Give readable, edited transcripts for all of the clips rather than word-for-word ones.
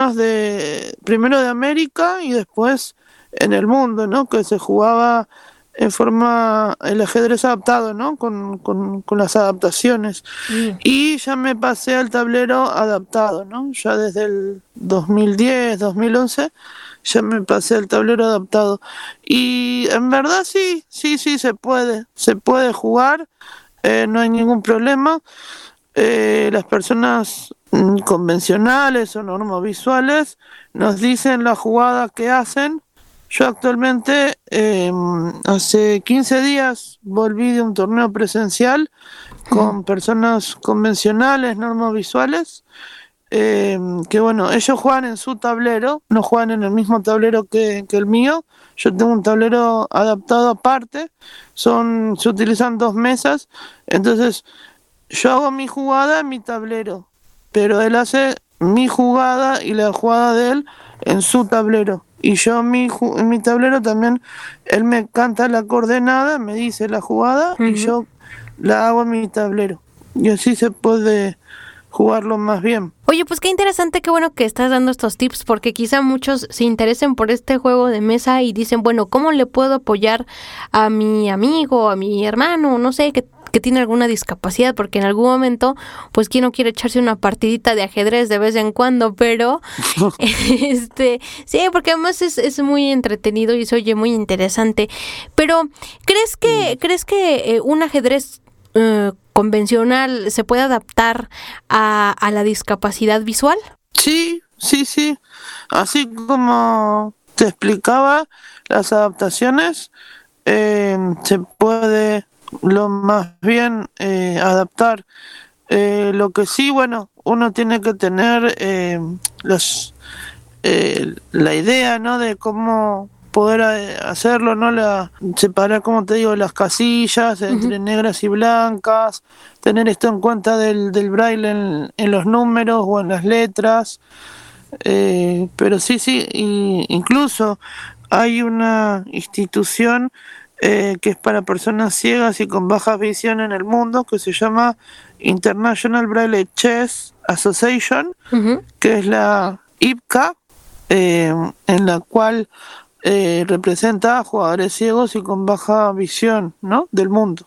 personas primero de América y después en el mundo, ¿no? Que se jugaba en forma el ajedrez adaptado, ¿no? Con las adaptaciones. Mm. Y ya me pasé al tablero adaptado, ¿no? Ya desde el 2010, 2011, ya me pasé al tablero adaptado. Y en verdad sí, se puede jugar, no hay ningún problema. Las personas convencionales o normovisuales nos dicen la jugada que hacen. Yo actualmente, hace 15 días, volví de un torneo presencial con personas convencionales, normovisuales, que bueno, ellos juegan en su tablero, no juegan en el mismo tablero que el mío. Yo tengo un tablero adaptado aparte, se utilizan dos mesas, entonces yo hago mi jugada en mi tablero, pero él hace mi jugada y la jugada de él en su tablero. Y yo en mi tablero también, él me canta la coordenada, me dice la jugada y Ujú. yo la hago en mi tablero. Y así se puede jugarlo más bien. Oye, pues qué interesante, qué bueno que estás dando estos tips, porque quizá muchos se interesen por este juego de mesa y dicen, bueno, ¿cómo le puedo apoyar a mi amigo, a mi hermano, no sé, que tiene alguna discapacidad? Porque en algún momento, pues, ¿quién no quiere echarse una partidita de ajedrez de vez en cuando? Pero, sí, porque además es muy entretenido y se oye muy interesante. Pero, ¿crees que un ajedrez convencional se puede adaptar a la discapacidad visual? Sí, sí, sí. Así como te explicaba, las adaptaciones se puede lo más bien adaptar. Lo que sí, bueno, uno tiene que tener la idea, ¿no? De cómo poder hacerlo, ¿no? Separar, como te digo, las casillas Ujú. entre negras y blancas, tener esto en cuenta del braille en los números o en las letras. Pero sí, sí, incluso hay una institución que es para personas ciegas y con baja visión en el mundo, que se llama International Braille Chess Association, Ujú. que es la IPCA, en la cual representa a jugadores ciegos y con baja visión, ¿no? Del mundo.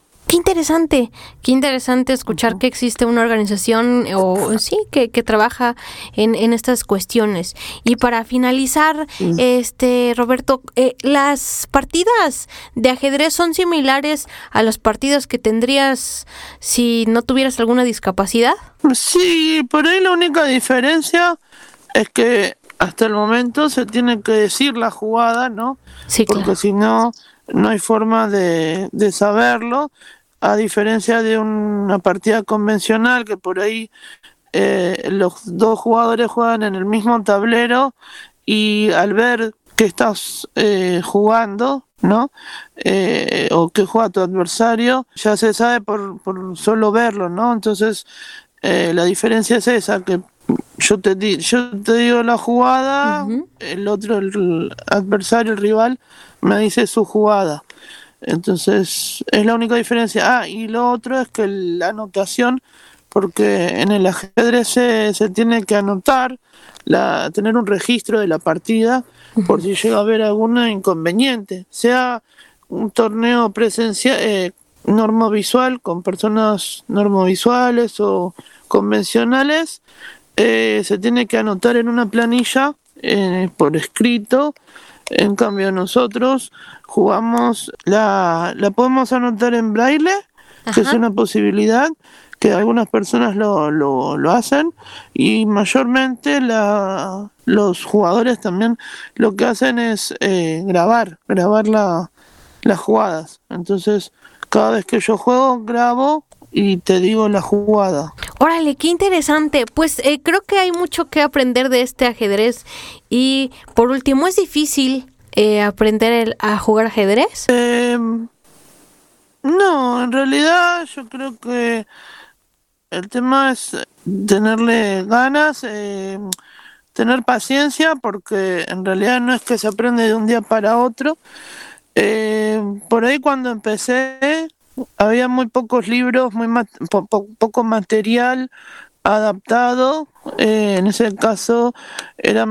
Qué interesante escuchar que existe una organización o sí que trabaja en estas cuestiones. Y para finalizar, Sí. Roberto, ¿las partidas de ajedrez son similares a las partidas que tendrías si no tuvieras alguna discapacidad? Sí, por ahí la única diferencia es que hasta el momento se tiene que decir la jugada, ¿no? Sí, Porque claro. si no, no hay forma de saberlo, a diferencia de una partida convencional que por ahí los dos jugadores juegan en el mismo tablero y al ver que estás jugando, ¿no? O que juega tu adversario, ya se sabe por solo verlo, ¿no? Entonces, la diferencia es esa, que yo te digo la jugada, Ujú. el otro, el adversario, el rival, me dice su jugada. Entonces, es la única diferencia. Ah, y lo otro es que la anotación, porque en el ajedrez se tiene que anotar, tener un registro de la partida por si llega a haber algún inconveniente, sea un torneo presencial, normovisual con personas normovisuales o convencionales, se tiene que anotar en una planilla por escrito. En cambio nosotros jugamos, la podemos anotar en braille, que es Ajá. una posibilidad que algunas personas lo hacen, y mayormente los jugadores también lo que hacen es grabar las jugadas. Entonces, cada vez que yo juego, grabo y te digo la jugada. Órale, qué interesante. Pues creo que hay mucho que aprender de este ajedrez. Y por último, ¿es difícil aprender a jugar ajedrez? No, en realidad yo creo que el tema es tenerle ganas, tener paciencia, porque en realidad no es que se aprende de un día para otro. Por ahí cuando empecé había muy pocos libros, poco material adaptado. En ese caso era